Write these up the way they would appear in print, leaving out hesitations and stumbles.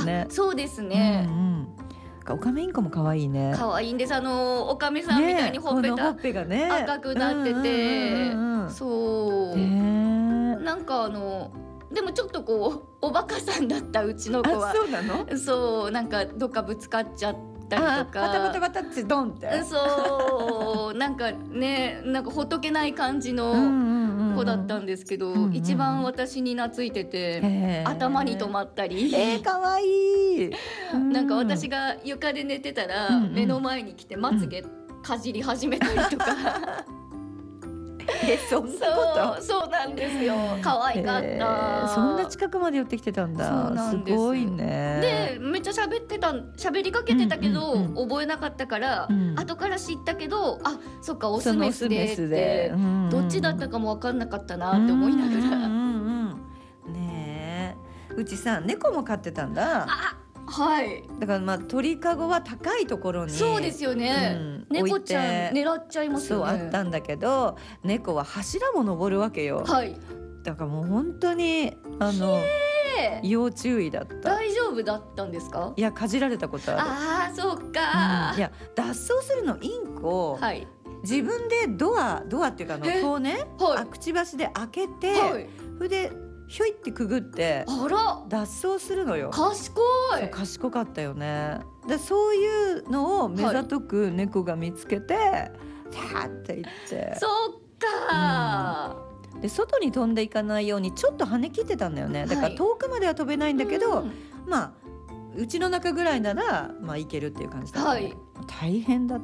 ね。 そうですね、 オカメインコも可愛いね。 可愛いんです。オカメさんみたいにほっぺた、 ほっぺがね赤くなってて、そう、なんかでもちょっとこうおバカさんだったうちの子は。 そうなの？ そう、なんかどっかぶつかっちゃったりとか、 バタバタバタってドンって、 そうなんかね、なんかほっとけない感じの子だったんですけど、一番私に懐いてて、頭に止まったり、 かわいい。 なんか私が床で寝てたら、目の前に来てまつげかじり始めたりとか、 そんなこと？ そうなんですよ。可愛かった。 そんな近くまで寄ってきてたんだ。すごいね。 で、めっちゃ喋りかけてたけど、覚えなかったから、後から知ったけど、あ、そっか、オスメスでって、どっちだったかも分かんなかったなって思いながら。 ねえ、うちさ、猫も飼ってたんだ。 はい。 だから鳥かごは高いところに、 そうですよね。猫ちゃん狙っちゃいますよね。 そうあったんだけど、猫は柱も登るわけよ。はい。だからもう本当に要注意だった。 大丈夫だったんですか？ いや、かじられたことある。 ああ、そうか。 いや、脱走するのインコ。はい。自分でドアっていうかこうね、くちばしで開けて、それでひょいってくぐって脱走するのよ。 賢い。 賢かったよね。で、そういうのを目ざとく猫が見つけて、さーって行って。 そっか、 で、外に飛んでいかないようにちょっと跳ね切ってたんだよね。だから遠くまでは飛べないんだけど、うちの中ぐらいなら行けるっていう感じだった、ね。大変だった。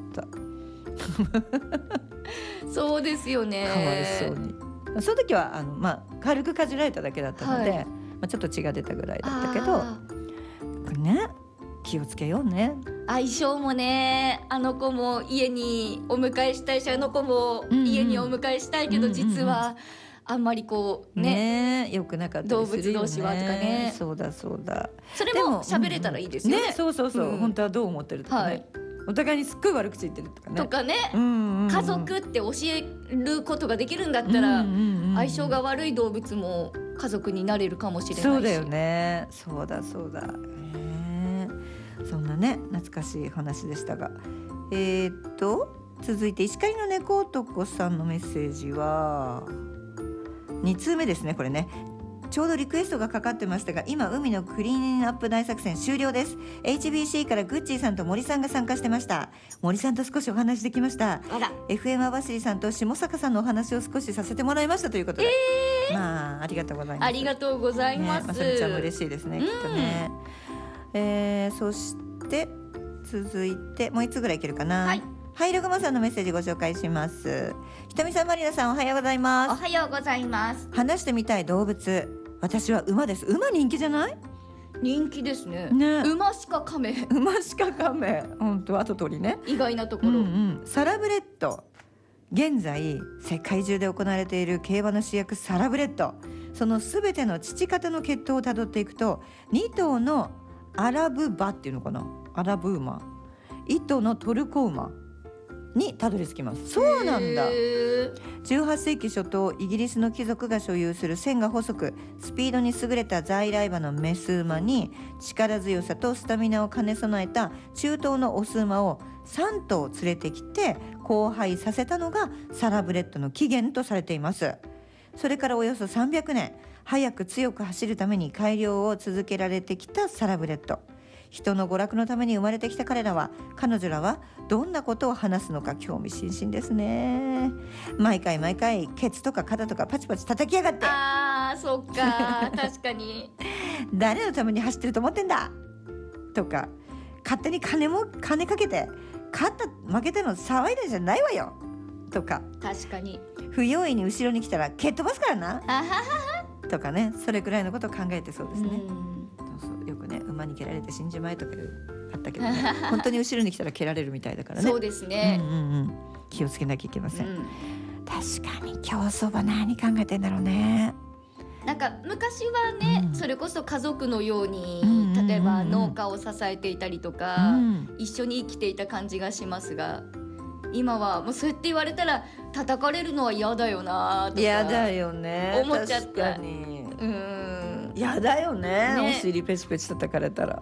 そうですよね。 かわいそうに。その時は軽くかじられただけだったので、ちょっと血が出たぐらいだったけど、これね、気をつけようね。 相性もね、あの子も家にお迎えしたいし、あの子も家にお迎えしたいけど、実はあんまりこうね、 よくなかったりするよね。 動物同士はとかね。 そうだそうだ。 それも喋れたらいいですよね。 そうそうそう、本当はどう思ってるとかね。お互いにすっごい悪口言ってるとかね。 とかね、家族って教えることができるんだったら、相性が悪い動物も家族になれるかもしれないし。 そうだよね。そうだそうだ。そんなね、懐かしい話でしたが、続いて石狩の猫男さんのメッセージは2通目ですね。これね、ちょうどリクエストがかかってましたが、今海のクリーンアップ大作戦終了です。 HBC からグッチーさんと森さんが参加してました。森さんと少しお話できました。FM 網走さんと下坂さんのお話を少しさせてもらいましたということで、ありがとうございます。 ありがとうございます。 まさみちゃんも嬉しいですね、きっとね。そして続いてもう1つぐらいいけるかな。はい、ログマさんのメッセージご紹介します。ひとみさん、まりなさん、おはようございます。 おはようございます。 話してみたい動物、私は馬です。馬人気じゃない？ 人気ですね。馬しか亀。 本当、あと鳥ね。 意外なところ。 サラブレッド、現在世界中で行われている競馬の主役サラブレッド、そのすべての父方の血統をたどっていくと、2頭のアラブ馬っていうのかな、アラブ馬、1頭のトルコ馬にたどり着きます。そうなんだ。18世紀初頭、イギリスの貴族が所有する線が細くスピードに優れた在来馬のメス馬に、力強さとスタミナを兼ね備えた中東のオス馬を3頭連れてきて交配させたのがサラブレッドの起源とされています。それからおよそ300年、速く強く走るために改良を続けられてきたサラブレッド。人の娯楽のために生まれてきた彼らは、彼女らはどんなことを話すのか興味津々ですね。毎回ケツとか肩とかパチパチ叩きやがって。 そっか確かに誰のために走ってると思ってんだとか、勝手に金かけて勝った負けたの騒いでんじゃないわよとか、 確かに不用意に後ろに来たら蹴っ飛ばすからなとかね、それくらいのことを考えてそうですね。よくね、馬に蹴られて死んじまえとかあったけどね本当に後ろに来たら蹴られるみたいだからね。 そうですね、 気をつけなきゃいけません。確かに競走馬何考えてんだろうね。 なんか昔はね、それこそ家族のように、例えば農家を支えていたりとか、一緒に生きていた感じがしますが、今はもうそうやって言われたら叩かれるのは嫌だよなとか。 嫌だよね、 思っちゃった。 確かに嫌だよね、お尻ペチペチ叩かれたら。